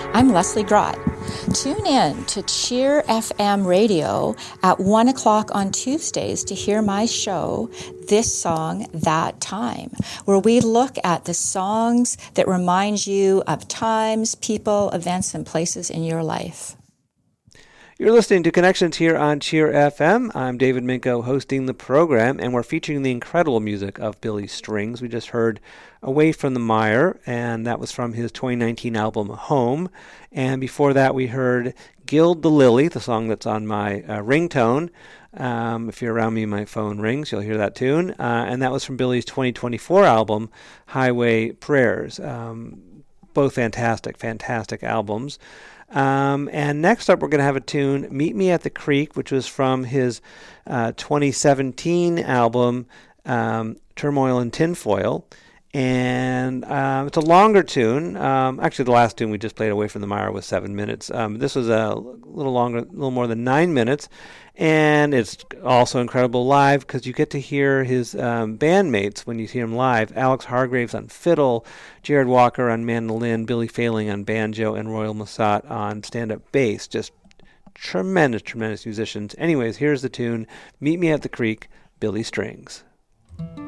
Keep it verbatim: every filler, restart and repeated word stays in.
I'm Leslie Grott. Tune in to Cheer F M Radio at one o'clock on Tuesdays to hear my show, This Song, That Time, where we look at the songs that remind you of times, people, events, and places in your life. You're listening to Connections here on Cheer F M. I'm David Minko hosting the program, and we're featuring the incredible music of Billy Strings. We just heard Away from the Mire, and that was from his twenty nineteen album Home. And before that, we heard Gild the Lily, the song that's on my uh, ringtone. Um, if you're around me, my phone rings. You'll hear that tune. Uh, and that was from Billy's twenty twenty-four album, Highway Prayers. Um, both fantastic, fantastic albums. Um, and next up, we're going to have a tune, Meet Me at the Creek, which was from his uh, twenty seventeen album, um, Turmoil and Tinfoil. And um, it's a longer tune. Um, actually, the last tune we just played, Away from the Mire, was seven minutes. Um, this was a little longer, a little more than nine minutes. And it's also incredible live because you get to hear his um, bandmates when you hear him live. Alex Hargraves on fiddle, Jared Walker on mandolin, Billy Failing on banjo, and Royal Massat on stand-up bass. Just tremendous, tremendous musicians. Anyways, here's the tune, Meet Me at the Creek, Billy Strings.